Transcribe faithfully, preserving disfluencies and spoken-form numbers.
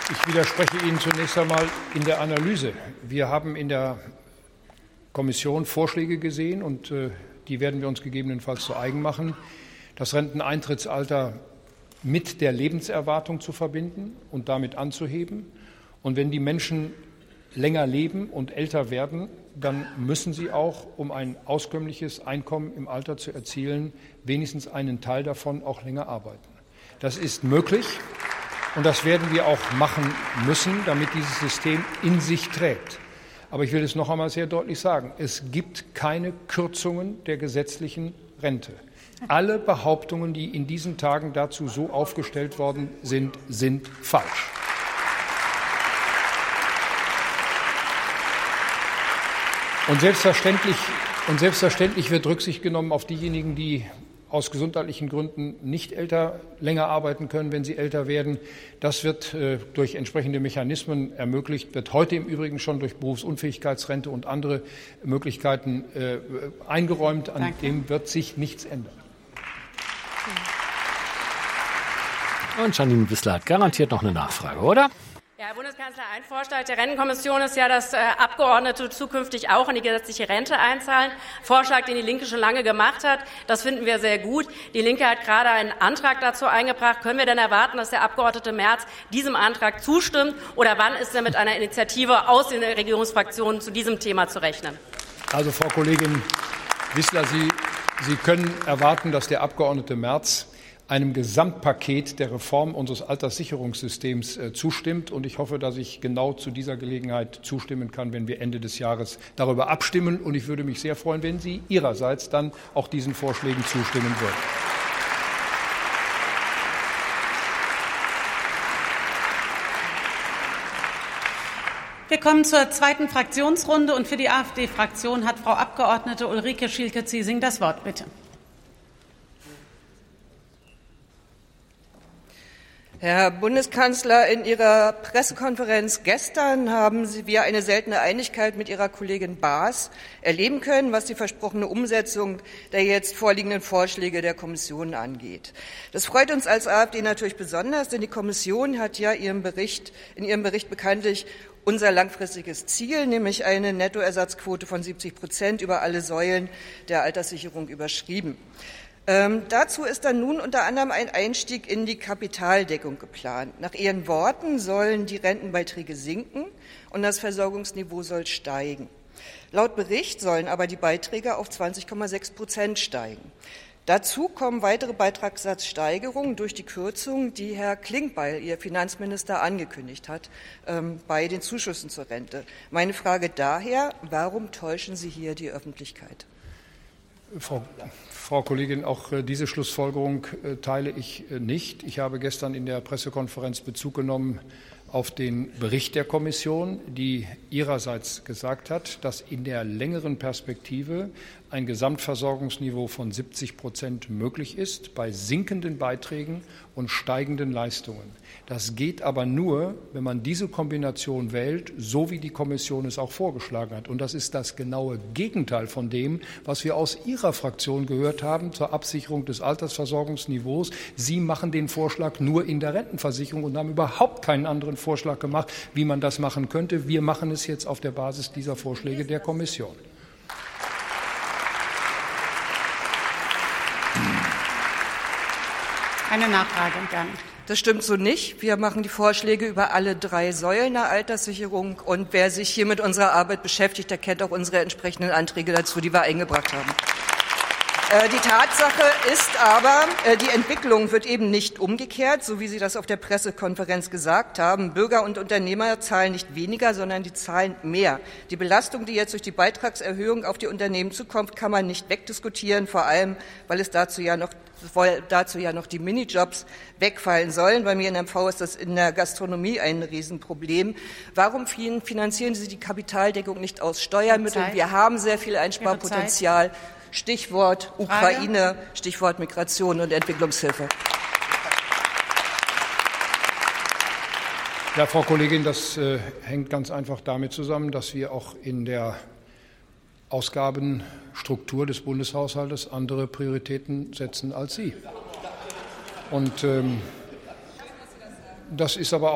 Ich widerspreche Ihnen zunächst einmal in der Analyse. Wir haben in der Kommission Vorschläge gesehen, und äh, die werden wir uns gegebenenfalls zu eigen machen, das Renteneintrittsalter mit der Lebenserwartung zu verbinden und damit anzuheben. Und wenn die Menschen länger leben und älter werden, dann müssen sie auch, um ein auskömmliches Einkommen im Alter zu erzielen, wenigstens einen Teil davon auch länger arbeiten. Das ist möglich, und das werden wir auch machen müssen, damit dieses System in sich trägt. Aber ich will es noch einmal sehr deutlich sagen, es gibt keine Kürzungen der gesetzlichen Rente. Alle Behauptungen, die in diesen Tagen dazu so aufgestellt worden sind, sind falsch. Und selbstverständlich, und selbstverständlich wird Rücksicht genommen auf diejenigen, die aus gesundheitlichen Gründen nicht älter, länger arbeiten können, wenn sie älter werden. Das wird äh, durch entsprechende Mechanismen ermöglicht, wird heute im Übrigen schon durch Berufsunfähigkeitsrente und andere Möglichkeiten äh, eingeräumt. An Danke. Dem wird sich nichts ändern. Und Janine Wissler hat garantiert noch eine Nachfrage, oder? Ja, Herr Bundeskanzler, ein Vorschlag der Rentenkommission ist ja, dass äh, Abgeordnete zukünftig auch in die gesetzliche Rente einzahlen. Vorschlag, den die Linke schon lange gemacht hat. Das finden wir sehr gut. Die Linke hat gerade einen Antrag dazu eingebracht. Können wir denn erwarten, dass der Abgeordnete Merz diesem Antrag zustimmt? Oder wann ist denn mit einer Initiative aus den Regierungsfraktionen zu diesem Thema zu rechnen? Also, Frau Kollegin Wissler, Sie, Sie können erwarten, dass der Abgeordnete Merz einem Gesamtpaket der Reform unseres Alterssicherungssystems äh, zustimmt. Und ich hoffe, dass ich genau zu dieser Gelegenheit zustimmen kann, wenn wir Ende des Jahres darüber abstimmen. Und ich würde mich sehr freuen, wenn Sie Ihrerseits dann auch diesen Vorschlägen zustimmen würden. Wir kommen zur zweiten Fraktionsrunde. Und für die AfD-Fraktion hat Frau Abgeordnete Ulrike Schielke-Ziesing das Wort. Bitte. Herr Bundeskanzler, in Ihrer Pressekonferenz gestern haben Sie wir eine seltene Einigkeit mit Ihrer Kollegin Baas erleben können, was die versprochene Umsetzung der jetzt vorliegenden Vorschläge der Kommission angeht. Das freut uns als AfD natürlich besonders, denn die Kommission hat ja ihren Bericht, in ihrem Bericht bekanntlich unser langfristiges Ziel, nämlich eine Nettoersatzquote von siebzig Prozent über alle Säulen der Alterssicherung überschrieben. Ähm, dazu ist dann nun unter anderem ein Einstieg in die Kapitaldeckung geplant. Nach Ihren Worten sollen die Rentenbeiträge sinken und das Versorgungsniveau soll steigen. Laut Bericht sollen aber die Beiträge auf zwanzig Komma sechs Prozent steigen. Dazu kommen weitere Beitragssatzsteigerungen durch die Kürzungen, die Herr Klingbeil, Ihr Finanzminister, angekündigt hat, ähm, bei den Zuschüssen zur Rente. Meine Frage daher, warum täuschen Sie hier die Öffentlichkeit? Frau, Frau Kollegin, auch äh, diese Schlussfolgerung äh, teile ich äh, nicht. Ich habe gestern in der Pressekonferenz Bezug genommen auf den Bericht der Kommission, die ihrerseits gesagt hat, dass in der längeren Perspektive ein Gesamtversorgungsniveau von siebzig Prozent möglich ist bei sinkenden Beiträgen und steigenden Leistungen. Das geht aber nur, wenn man diese Kombination wählt, so wie die Kommission es auch vorgeschlagen hat. Und das ist das genaue Gegenteil von dem, was wir aus Ihrer Fraktion gehört haben zur Absicherung des Altersversorgungsniveaus. Sie machen den Vorschlag nur in der Rentenversicherung und haben überhaupt keinen anderen Vorschlag gemacht, wie man das machen könnte. Wir machen es jetzt auf der Basis dieser Vorschläge der Kommission. Eine Nachfrage, gerne. Das stimmt so nicht. Wir machen die Vorschläge über alle drei Säulen der Alterssicherung. Und wer sich hier mit unserer Arbeit beschäftigt, der kennt auch unsere entsprechenden Anträge dazu, die wir eingebracht haben. Die Tatsache ist aber, die Entwicklung wird eben nicht umgekehrt, so wie Sie das auf der Pressekonferenz gesagt haben. Bürger und Unternehmer zahlen nicht weniger, sondern die zahlen mehr. Die Belastung, die jetzt durch die Beitragserhöhung auf die Unternehmen zukommt, kann man nicht wegdiskutieren, vor allem, weil es dazu ja noch, weil dazu ja noch die Minijobs wegfallen sollen. Bei mir in M V ist das in der Gastronomie ein Riesenproblem. Warum finanzieren Sie die Kapitaldeckung nicht aus Steuermitteln? Wir haben sehr viel Einsparpotenzial. Stichwort Ukraine, Stichwort Migration und Entwicklungshilfe. Ja, Frau Kollegin, das äh, hängt ganz einfach damit zusammen, dass wir auch in der Ausgabenstruktur des Bundeshaushaltes andere Prioritäten setzen als Sie. Und ähm, das ist aber auch